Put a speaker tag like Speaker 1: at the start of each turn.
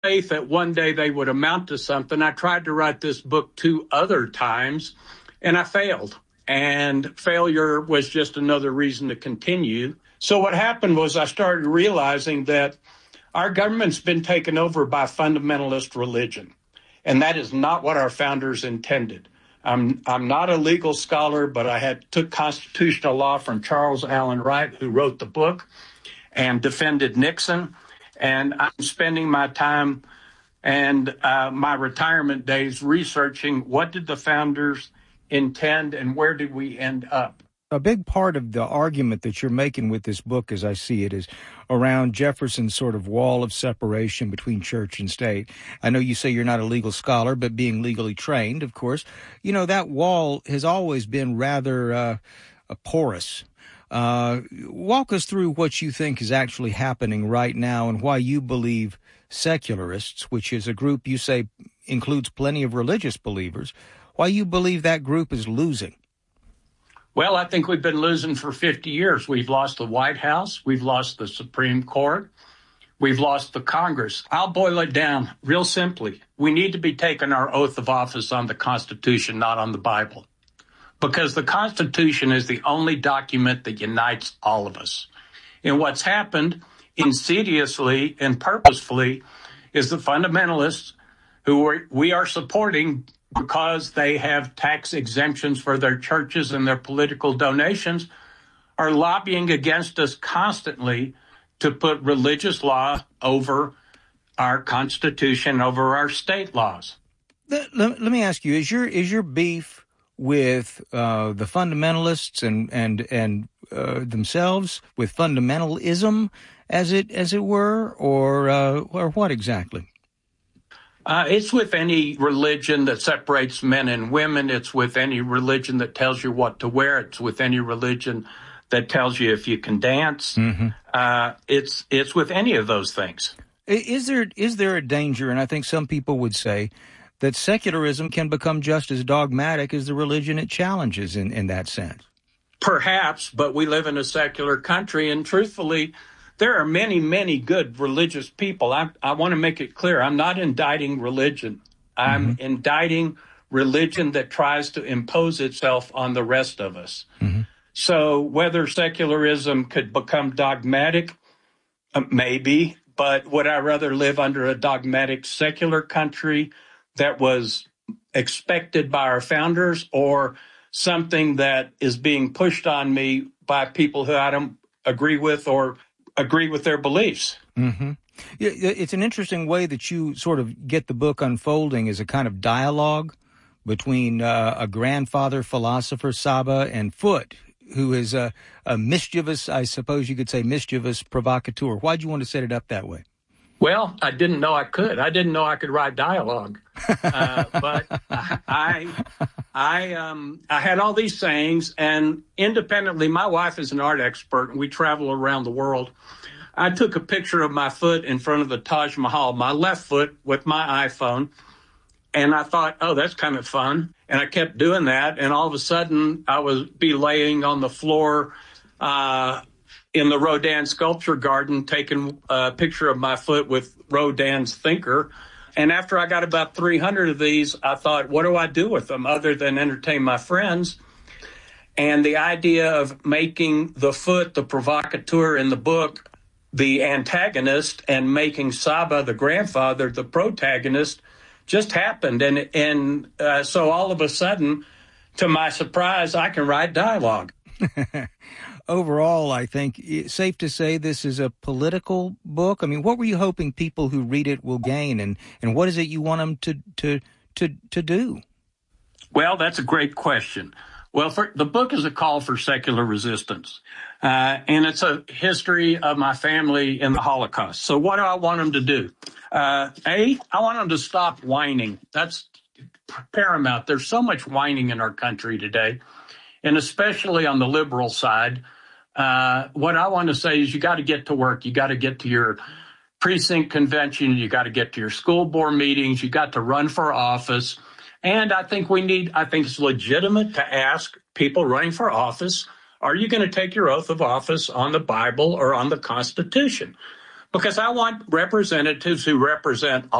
Speaker 1: faith that one day they would amount to something. I tried to write this book 2 other times, and I failed. And failure was just another reason to continue. So what happened was I started realizing that our government's been taken over by fundamentalist religion, and that is not what our founders intended. I'm not a legal scholar, but I took constitutional law from Charles Allen Wright, who wrote the book and defended Nixon. And I'm spending my time and my retirement days researching what did the founders intend and where did we end up.
Speaker 2: A big part of the argument that you're making with this book, as I see it, is around Jefferson's sort of wall of separation between church and state. I know you say you're not a legal scholar, but being legally trained, of course, you know, that wall has always been rather porous. Walk us through what you think is actually happening right now and why you believe secularists, which is a group you say includes plenty of religious believers, why you believe that group is losing.
Speaker 1: Well, I think we've been losing for 50 years. We've lost the White House. We've lost the Supreme Court. We've lost the Congress. I'll boil it down real simply. We need to be taking our oath of office on the Constitution, not on the Bible, because the Constitution is the only document that unites all of us. And what's happened insidiously and purposefully is the fundamentalists who we are supporting because they have tax exemptions for their churches and their political donations, are lobbying against us constantly to put religious law over our Constitution, over our state laws.
Speaker 2: Let me ask you, is your beef with the fundamentalists and themselves, with fundamentalism, as it were, or what exactly?
Speaker 1: It's with any religion that separates men and women. It's with any religion that tells you what to wear. It's with any religion that tells you if you can dance. Mm-hmm. It's with any of those things.
Speaker 2: Is there a danger, and I think some people would say, that secularism can become just as dogmatic as the religion it challenges in that sense?
Speaker 1: Perhaps, but we live in a secular country, and truthfully, there are many, many good religious people. I want to make it clear, I'm not indicting religion. I'm indicting religion that tries to impose itself on the rest of us. Mm-hmm. So whether secularism could become dogmatic, maybe, but would I rather live under a dogmatic secular country that was expected by our founders, or something that is being pushed on me by people who I don't agree with or agree with their beliefs?
Speaker 2: Mm-hmm. It's an interesting way that you sort of get the book unfolding as a kind of dialogue between a grandfather philosopher, Saba, and Foote, who is a mischievous, I suppose you could say, mischievous provocateur. Why'd you want to set it up that way?
Speaker 1: Well, I didn't know I could. I didn't know I could write dialogue. But I had all these sayings, and independently, my wife is an art expert, and we travel around the world. I took a picture of my foot in front of the Taj Mahal, my left foot, with my iPhone, and I thought, oh, that's kind of fun. And I kept doing that, and all of a sudden, I would be laying on the floor in the Rodin Sculpture Garden, taking a picture of my foot with Rodin's Thinker. And after I got about 300 of these, I thought, what do I do with them other than entertain my friends? And the idea of making the foot, the provocateur in the book, the antagonist, and making Saba, the grandfather, the protagonist, just happened. And so all of a sudden, to my surprise, I can write dialogue.
Speaker 2: Overall, I think it's safe to say this is a political book. I mean, what were you hoping people who read it will gain, and what is it you want them to do?
Speaker 1: Well, that's a great question. Well, the book is a call for secular resistance, and it's a history of my family in the Holocaust. So what do I want them to do? I want them to stop whining. That's paramount. There's so much whining in our country today, and especially on the liberal side. What I want to say is you got to get to work. You got to get to your precinct convention. You got to get to your school board meetings. You got to run for office. And I think it's legitimate to ask people running for office, are you going to take your oath of office on the Bible or on the Constitution? Because I want representatives who represent